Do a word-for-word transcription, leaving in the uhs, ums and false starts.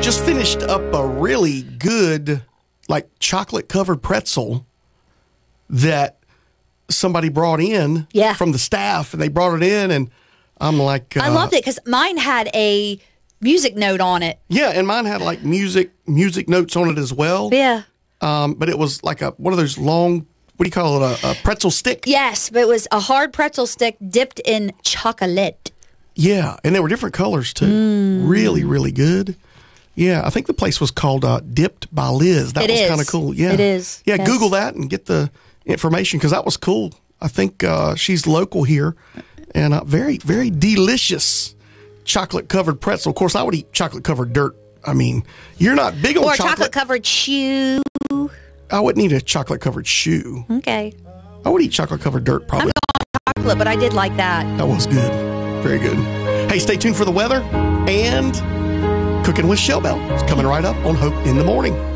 just finished up a really good, like, chocolate-covered pretzel that somebody brought in yeah. from the staff, and they brought it in, and I'm like... Uh, I loved it, because mine had a music note on it. Yeah, and mine had, like, music music notes on it as well. Yeah. Um, but it was like a one of those long, what do you call it, a, a pretzel stick? Yes, but it was a hard pretzel stick dipped in chocolate. Yeah, and they were different colors, too. Mm. Really, really good. Yeah, I think the place was called uh, Dipped by Liz. That it was kind of is. cool. Yeah, it is. Yeah, yes. Google that and get the information, because that was cool. I think uh, she's local here, and uh, very, very delicious chocolate-covered pretzel. Of course, I would eat chocolate-covered dirt. I mean, you're not big on or chocolate. Or chocolate-covered shoe. I wouldn't eat a chocolate-covered shoe. Okay. I would eat chocolate-covered dirt, probably. I'm not chocolate, but I did like that. That was good. Very good. Hey, stay tuned for the weather and Cooking with Shell Bell. It's coming right up on Hope in the Morning.